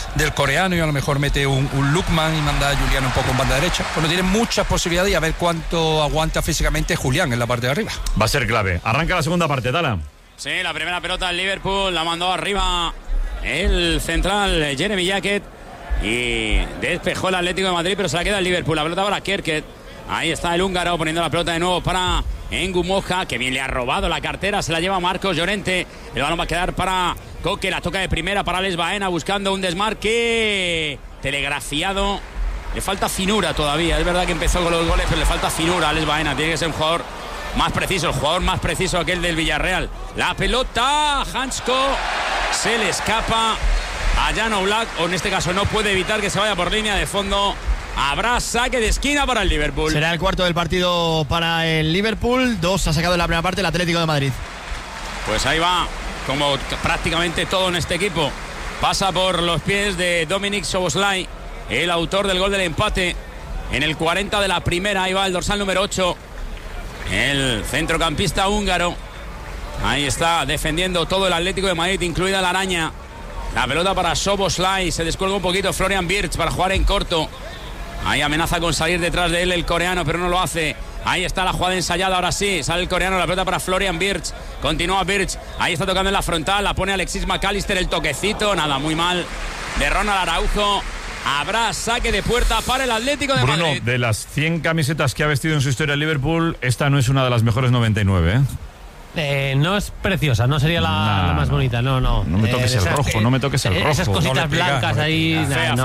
del coreano y a lo mejor mete un Lookman y manda a Julián un poco en banda derecha. Bueno, tiene muchas posibilidades y a ver cuánto aguanta físicamente Julián en la parte de arriba. Va a ser clave. Arranca la segunda parte, Tala. Sí, la primera pelota del Liverpool la mandó arriba el central Jeremy Jacket y despejó el Atlético de Madrid, pero se la queda el Liverpool. La pelota para Kerket. Ahí está el húngaro poniendo la pelota de nuevo para Engu Moja, que bien le ha robado la cartera, se la lleva Marcos Llorente. El balón va a quedar para Coque, la toca de primera para Alex Baena buscando un desmarque telegrafiado. Le falta finura todavía, es verdad que empezó con los goles, pero le falta finura a Alex Baena. Tiene que ser un jugador más preciso, el jugador más preciso aquel del Villarreal. La pelota, Hansko, se le escapa a Jan Oblak, o en este caso no puede evitar que se vaya por línea de fondo. Habrá saque de esquina para el Liverpool. Será el cuarto del partido para el Liverpool. 2 ha sacado en la primera parte el Atlético de Madrid. Pues ahí va, como prácticamente todo en este equipo. Pasa por los pies de Dominik Szoboszlai, el autor del gol del empate en el 40 de la primera. Ahí va el dorsal número 8, el centrocampista húngaro. Ahí está defendiendo todo el Atlético de Madrid, incluida la araña. La pelota para Szoboszlai, se descuelga un poquito Florian Wirtz para jugar en corto. Ahí amenaza con salir detrás de él el coreano, pero no lo hace. Ahí está la jugada ensayada, ahora sí. Sale el coreano, la pelota para Florian Wirtz. Continúa Wirtz. Ahí está tocando en la frontal. La pone Alexis McAllister, el toquecito. Nada, muy mal. De Ronald Araujo. Habrá saque de puerta para el Atlético de Madrid. Bruno, de las 100 camisetas que ha vestido en su historia el Liverpool, esta no es una de las mejores 99, ¿eh? No es preciosa, no sería la más bonita, no. No me toques el rojo, no me toques el rojo. Esas cositas blancas ahí.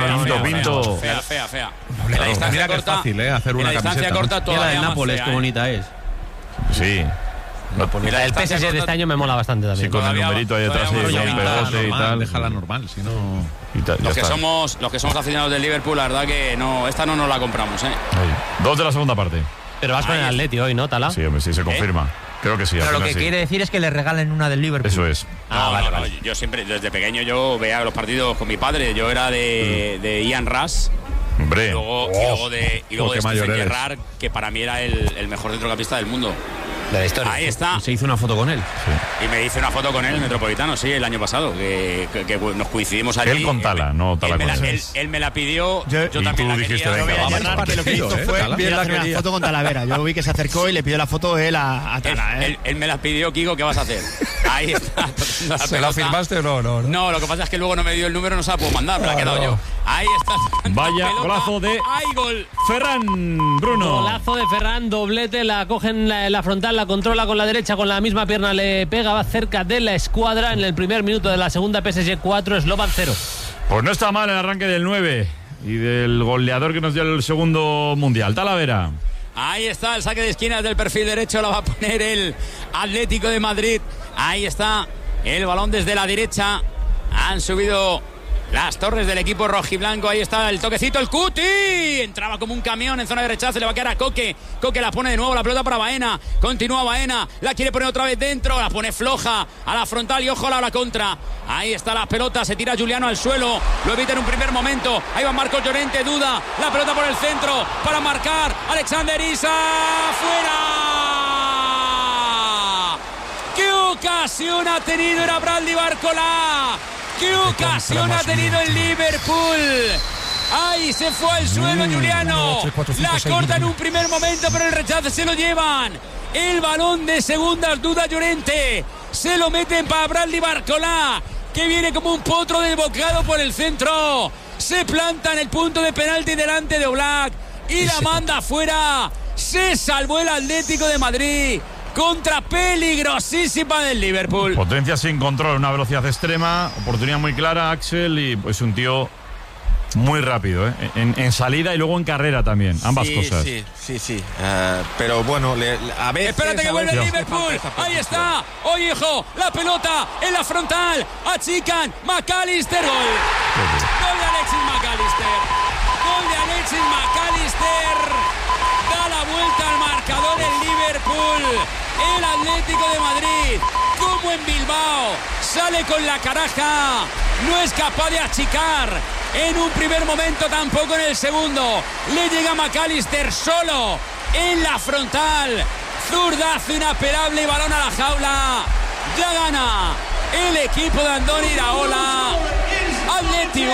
Fea. Mira que es fácil, hacer una camiseta. Corta, ¿no? La del Nápoles, qué bonita es. Sí. La del PSG de este año me mola bastante también. Sí, con el numerito ahí detrás y el pegote y tal. Déjala normal, si no... Los que somos aficionados del Liverpool, la verdad que no, esta no nos la compramos, ¿eh? Ahí. 2 de la segunda parte. Pero vas con el Atleti hoy, ¿no, Tala? Sí, hombre, sí, se confirma. Creo que sí. Pero lo que quiere decir es que le regalen una del Liverpool. Eso es. Vale. Yo siempre, desde pequeño, yo veía los partidos con mi padre. Yo era de Ian Rush. Hombre. Y luego de Steven Gerrard, que para mí era el mejor centrocampista del mundo. De la historia. Ahí está. Y se hizo una foto con él. Sí. Y me hice una foto con él en el Metropolitano, sí, el año pasado, que nos coincidimos allí. Él con Tala, no Tala con él. Él me la pidió, yo también la dijiste, venga, lo que hizo fue hacer una foto con Talavera. Yo vi que se acercó y le pidió la foto él a Tala. Él me la pidió, Kiko, ¿qué vas a hacer? Ahí está. ¿Se la firmaste o no? No, lo que pasa es que luego no me dio el número, no se la puedo mandar, me la he quedado yo. Ahí está. Vaya golazo de Ferran, Bruno. Golazo de Ferran, doblete, la coge en la frontal, la controla con la derecha, con la misma pierna le pega, va cerca de la escuadra en el primer minuto de la segunda. PSG 4, Slovan 0. Pues no está mal el arranque del 9 y del goleador que nos dio el segundo mundial, Talavera. Ahí está el saque de esquinas del perfil derecho, la va a poner el Atlético de Madrid. Ahí está el balón desde la derecha. Han subido las torres del equipo rojiblanco. Ahí está el toquecito, el Cuti. Entraba como un camión en zona de rechazo. Le va a quedar a Coque. Coque la pone de nuevo, la pelota para Baena. Continúa Baena. La quiere poner otra vez dentro. La pone floja a la frontal y ojo a la contra. Ahí está la pelota. Se tira Juliano al suelo. Lo evita en un primer momento. Ahí va Marcos Llorente. Duda. La pelota por el centro para marcar. Alexander Isak. ¡Fuera! ¡Qué ocasión ha tenido! Era Bradley Barcola. ¡Qué ocasión ha tenido el Liverpool! ¡Ay, se fue al suelo Juliano! La corta en un primer momento, pero el rechazo se lo llevan. El balón de segundas, duda Llorente. Se lo meten para Bradley Barcola, que viene como un potro desbocado por el centro. Se planta en el punto de penalti delante de Oblak y la manda afuera. Se salvó el Atlético de Madrid contra peligrosísima del Liverpool. Potencia sin control, una velocidad extrema, oportunidad muy clara, Axel, y pues un tío muy rápido, en salida y luego en carrera también, ambas cosas. Sí. Pero bueno, a ver. Espérate que vuelve el Liverpool. Ahí está. Oye, hijo, la pelota en la frontal. Achican. McAllister. Gol de Alexis McAllister. Gol de Alexis McAllister. Da la vuelta al marcador el Liverpool. El Atlético de Madrid, como en Bilbao, sale con la caraja. No es capaz de achicar en un primer momento, tampoco en el segundo. Le llega McAllister solo en la frontal. Zurdazo inapelable y balón a la jaula. Ya gana el equipo de Andoni Iraola. Atleti